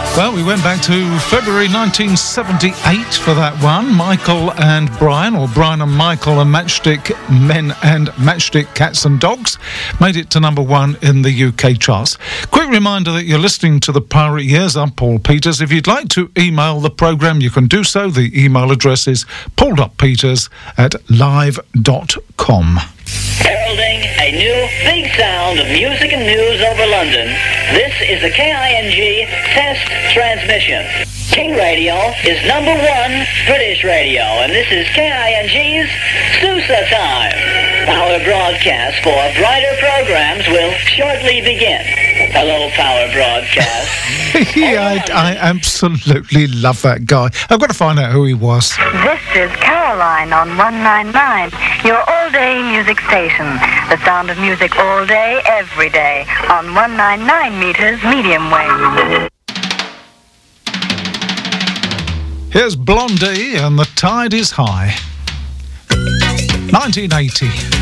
Well, we went back to February 1978 for that one. Michael and Brian, or Brian and Michael and Matchstick Men and Matchstick Cats and Dogs, made it to number one in the UK charts. Quick reminder that you're listening to The Pirate Years. I'm Paul Peters. If you'd like to email the programme, you can do so. The email address is paul.peters@live.com. Heralding a new big sound of music and news over London, this is the KING test transmission. King Radio is number one British radio, and this is KING's Sousa Time. Our broadcast for brighter programs will shortly begin. Hello, Power Broadcast. Yeah, I absolutely love that guy. I've got to find out who he was. This is Caroline on 199, your all-day music station. The sound of music all day, every day, on 199 meters medium wave. Here's Blondie and The Tide is High. 1980.